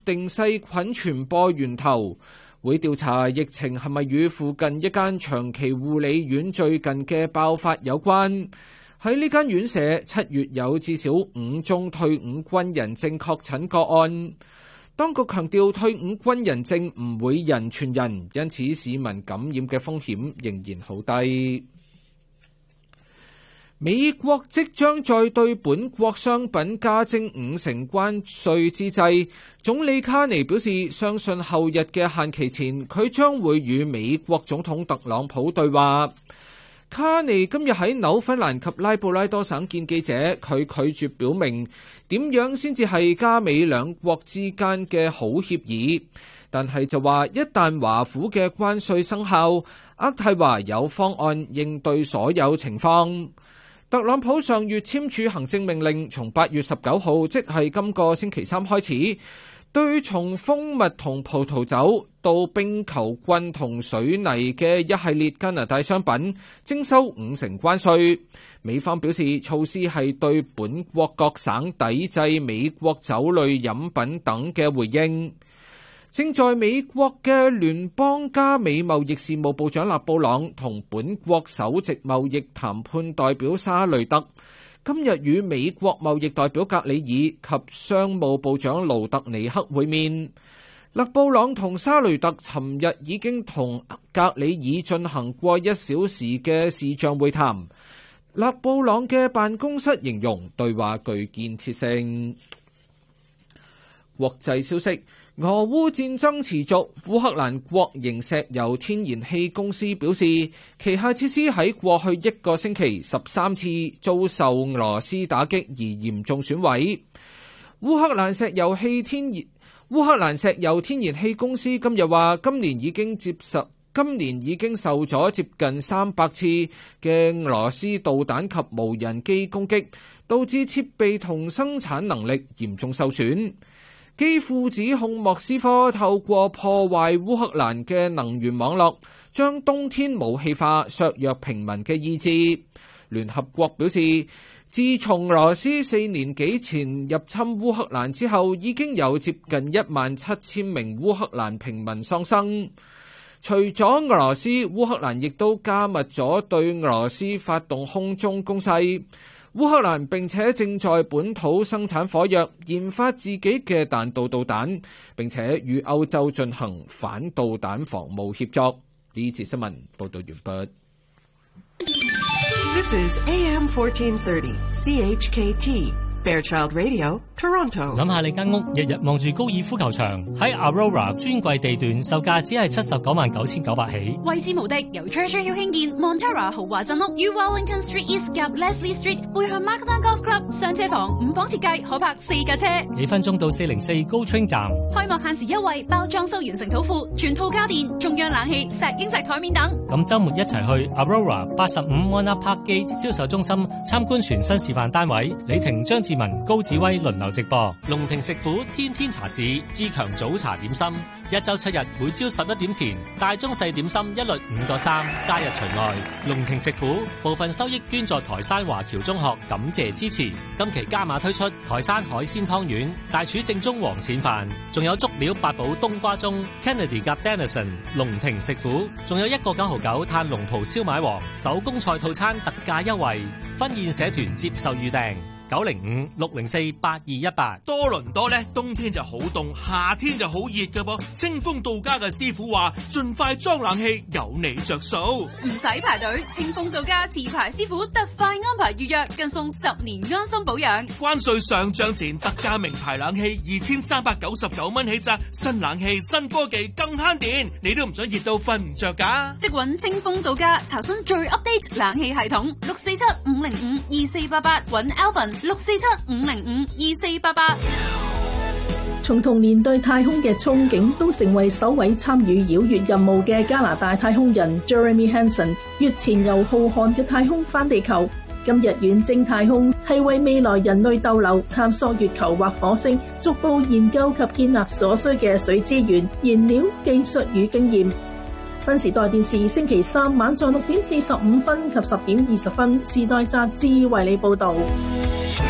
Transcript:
定細菌傳播源頭，會調查疫情係咪與附近一間長期護理院最近嘅爆發有關。喺呢間院舍7月有至少5宗退伍軍人症確診個案。當局強調退伍軍人症唔會人傳人，因此市民感染嘅風險仍然好低。美國即將再對本國商品加徵50%關稅之際，總理卡尼表示相信後日嘅限期前，佢將會與美國總統特朗普對話。卡尼今日喺紐芬蘭及拉布拉多省見記者，佢拒絕表明點樣先至係加美兩國之間嘅好協議，但係就話一旦華府嘅關稅生效，渥太華有方案應對所有情況。特朗普上月簽署行政命令，從8月19號，即係今個星期三開始，對從蜂蜜同葡萄酒到冰球棍同水泥嘅一系列加拿大商品徵收50%關稅。美方表示，措施係對本國各省抵制美國酒類飲品等嘅回應。正在美國嘅聯邦加美貿易事務部長勒布朗同本國首席貿易談判代表沙雷特今日與美國貿易代表格里爾及商務部長盧特尼克會面。勒布朗同沙雷特尋日已經同格里爾進行過1小時嘅視像會談。勒布朗嘅辦公室形容對話具建設性。國際消息。俄烏戰爭持續，烏克蘭國營石油天然氣公司表示，旗下設施喺過去1個星期13次遭受俄羅斯打擊而嚴重損毀。烏克蘭石油天然氣公司今日話，今年已經受咗接近300次嘅俄羅斯導彈及無人機攻擊，導致設備同生產能力嚴重受損。基輔指控莫斯科透過破壞烏克蘭嘅能源網絡，將冬天武器化，削弱平民嘅意志。聯合國表示，自從俄羅斯4年幾前入侵烏克蘭之後，已經有接近17000名烏克蘭平民喪生。除咗俄羅斯，烏克蘭亦都加密咗對俄羅斯發動空中攻勢。烏克蘭並且正在本土生產火藥，研發自己嘅彈道導彈，並且與歐洲進行反導彈防務協作。呢節新聞報道完畢。 This is AM 1430 CHKT Fairchild Radio Toronto。 諗下你間屋日日望住高爾夫球場，喺 Aurora 專櫃地段售價只係799900起， 位置無敵，由 Treasure Hill 興建 Montara 豪華鎮屋，於 Wellington Street East 夾 Leslie Street 背向 Markdown Golf Club 雙車房5房設計，可泊4架車， 幾分鐘到404 GO Train 站。 開幕限時優惠，包裝修完成土庫，全套家電、中央冷氣、石英石台面等。 咁週末一齊去 Aurora 85 Mona Park Gate 銷售中心參觀全新示範單位，李婷、張志文、高子威輪流直播。龍庭食府天天茶市志強早茶點心，1周7日每朝11點前，大中細點心一律5個3，假日除外。龍庭食府部分收益捐助台山華僑中學，感謝支持。今期加碼推出台山海鮮湯圓、大廚正宗黃鱔飯，仲有足料八寶冬瓜盅 Kennedy 夾 Denison。龍庭食府仲有1個9.99炭龍袍燒賣王手工菜套餐特價優惠，婚宴社團接受預訂。905-604-8218。 多倫多呢，冬天就好凍，夏天就好熱㗎噃。清風到家嘅師傅話，盡快裝冷氣，有你着數， 唔使排隊。清風到家持牌師傅特快安排預約，更送10年安心保養。 關稅上漲前，特價名牌冷氣2399蚊起咋，新冷氣新科技更慳電，你都唔想熱到瞓唔着㗎？即揾清風到家，查詢最 update 冷氣系統647-505-2488，揾 Alvin。647-505-2488。 從童年對太空嘅憧憬，都成為首位參與繞月任務嘅加拿大太空人 Jeremy Hansen 月前由浩瀚嘅太空返地球。今日遠征太空係為未來人類逗留、探索月球或火星，逐步研究及建立所需嘅水資源、燃料、技術與經驗。新時代電視星期三晚上6點45分及10點20分，時代雜誌為你報道。